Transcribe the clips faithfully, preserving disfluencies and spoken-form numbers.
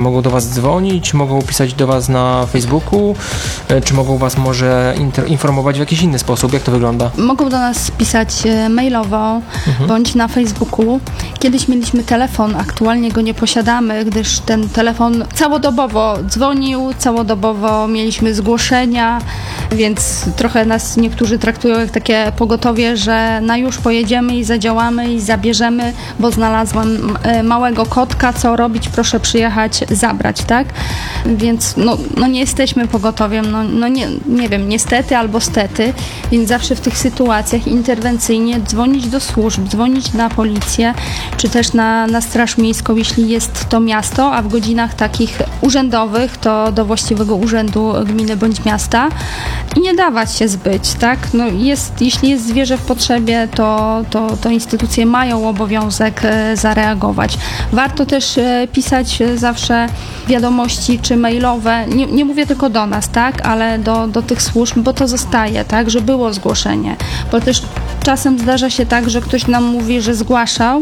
mogą do was dzwonić, mogą pisać do was na Facebooku, czy mogą was może inter- informować w jakiś inny sposób? Jak to wygląda? Mogą do nas pisać mailowo, mhm. bądź na Facebooku. Kiedyś mieliśmy telefon, aktualnie go nie posiadamy, gdyż ten telefon całodobowo dzwonił, całodobowo mieliśmy zgłoszenia, więc trochę nas niektórzy traktują jak takie pogotowie, że na już pojedziemy i zadziałamy i zabierzemy, bo znalazłam małego kotka, co robić, proszę przyjechać, zabrać, tak? Więc no, no nie jesteśmy pogotowiem, no, no nie, nie wiem, niestety albo stety, więc zawsze w tych sytuacjach interwencyjnie dzwonić do służb, dzwonić na policję, czy też na, na Straż Miejską, jeśli jest to miasto, a w godzinach takich urzędowych to do właściwego urzędu gminy bądź miasta i nie dawać się zbyć, tak? No jest, jeśli jest zwierzę w potrzebie, to, to, to instytucje mają obowiązek e, zareagować. Warto też e, pisać zawsze wiadomości czy mailowe, nie, nie mówię tylko do nas, tak? Ale do, do tych służb, bo to zostaje, tak? Że było zgłoszenie. Bo też czasem zdarza się tak, że ktoś nam mówi, że zgłaszał,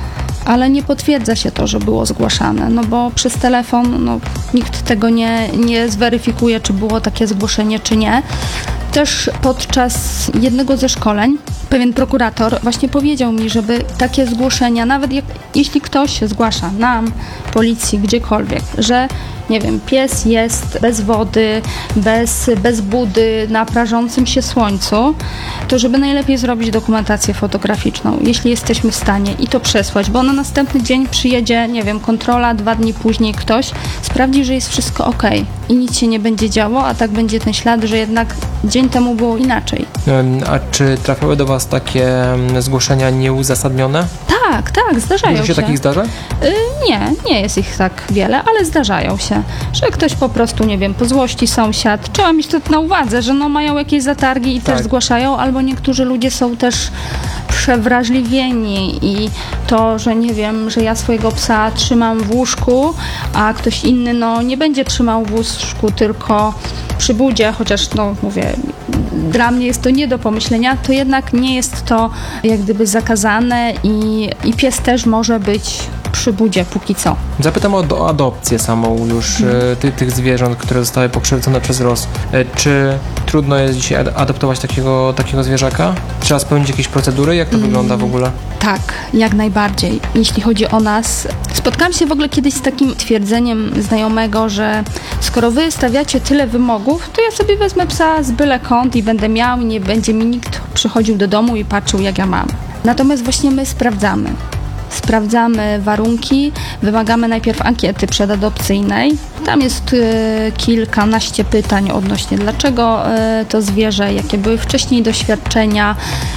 ale nie potwierdza się to, że było zgłaszane, no bo przez telefon no, nikt tego nie, nie zweryfikuje, czy było takie zgłoszenie, czy nie. Też podczas jednego ze szkoleń pewien prokurator właśnie powiedział mi, żeby takie zgłoszenia, nawet jak, jeśli ktoś się zgłasza nam, policji, gdziekolwiek, że nie wiem, pies jest bez wody, bez, bez budy, na prażącym się słońcu, to żeby najlepiej zrobić dokumentację fotograficzną, jeśli jesteśmy w stanie i to przesłać, bo na następny dzień przyjedzie, nie wiem, kontrola, dwa dni później ktoś sprawdzi, że jest wszystko ok i nic się nie będzie działo, a tak będzie ten ślad, że jednak dzień temu było inaczej. A czy trafiały do was takie zgłoszenia nieuzasadnione? Tak, tak, zdarzają się. Dużo się takich zdarza? Y, nie, nie jest ich tak wiele, ale zdarzają się, że ktoś po prostu, nie wiem, po złości sąsiad, trzeba mieć to na uwadze, że no mają jakieś zatargi i tak. też zgłaszają, albo niektórzy ludzie są też przewrażliwieni i to, że nie wiem, że ja swojego psa trzymam w łóżku, a ktoś inny no nie będzie trzymał w łóżku, tylko przy budzie, chociaż no mówię, dla mnie jest to nie do pomyślenia, to jednak nie jest to jak gdyby zakazane i, i pies też może być przy budzie póki co. Zapytam o, o adopcję samą już hmm. ty, tych zwierząt, które zostały pokrzywdzone przez R O S. Czy trudno jest dzisiaj adoptować takiego, takiego zwierzaka? Trzeba spełnić jakieś procedury? Jak to hmm. wygląda w ogóle? Tak, jak najbardziej. Jeśli chodzi o nas, spotkałam się w ogóle kiedyś z takim twierdzeniem znajomego, że skoro wy stawiacie tyle wymogów, to ja sobie wezmę psa z byle kąt i będę miał i nie będzie mi nikt przychodził do domu i patrzył, jak ja mam. Natomiast właśnie my sprawdzamy. Sprawdzamy warunki, wymagamy najpierw ankiety przedadopcyjnej. Tam jest y, kilkanaście pytań odnośnie dlaczego y, to zwierzę, jakie były wcześniej doświadczenia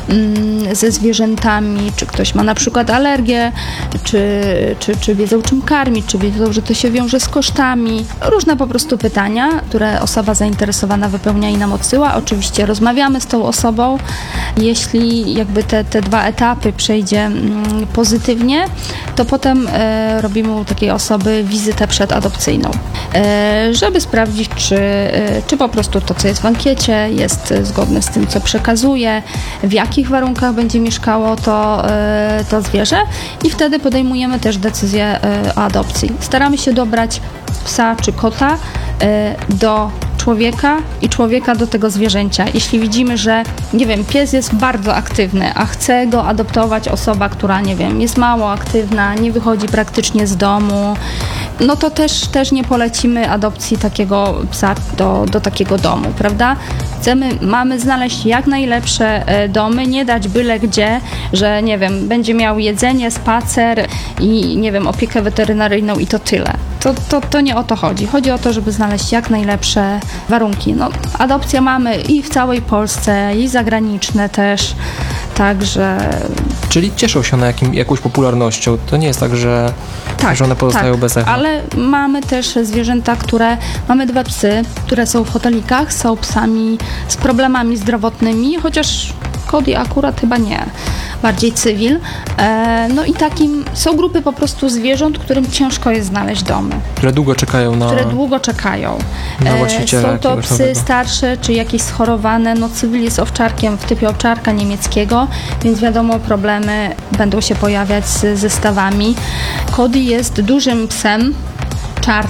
y, ze zwierzętami, czy ktoś ma na przykład alergię, czy, czy, czy wiedzą czym karmić, czy wiedzą, że to się wiąże z kosztami. Różne po prostu pytania, które osoba zainteresowana wypełnia i nam odsyła. Oczywiście rozmawiamy z tą osobą. Jeśli jakby te, te dwa etapy przejdzie y, pozytywnie, to potem e, robimy u takiej osoby wizytę przedadopcyjną, e, żeby sprawdzić, czy, e, czy po prostu to, co jest w ankiecie, jest zgodne z tym, co przekazuje, w jakich warunkach będzie mieszkało to, e, to zwierzę i wtedy podejmujemy też decyzję e, o adopcji. Staramy się dobrać psa czy kota e, do człowieka i człowieka do tego zwierzęcia. Jeśli widzimy, że, nie wiem, pies jest bardzo aktywny, a chce go adoptować osoba, która, nie wiem, jest mało aktywna, nie wychodzi praktycznie z domu, no to też, też nie polecimy adopcji takiego psa do, do takiego domu, prawda? Chcemy, mamy znaleźć jak najlepsze domy, nie dać byle gdzie, że, nie wiem, będzie miał jedzenie, spacer i, nie wiem, opiekę weterynaryjną i to tyle. To, to, to nie o to chodzi. Chodzi o to, żeby znaleźć jak najlepsze warunki. No, adopcje mamy i w całej Polsce, i zagraniczne też, także... Czyli cieszą się one jakim, jakąś popularnością. To nie jest tak, że, tak, że one pozostają tak, bez echa. Ale mamy też zwierzęta, które... Mamy dwa psy, które są w hotelikach, są psami z problemami zdrowotnymi, chociaż Cody akurat chyba nie. Bardziej cywil. E, no i takim są grupy po prostu zwierząt, którym ciężko jest znaleźć domy. Które długo czekają na... Które długo czekają. Na właściciela e, są to psy nowego. starsze, czy jakieś schorowane. No cywil jest owczarkiem w typie owczarka niemieckiego, więc wiadomo, problemy będą się pojawiać z zestawami. Cody jest dużym psem,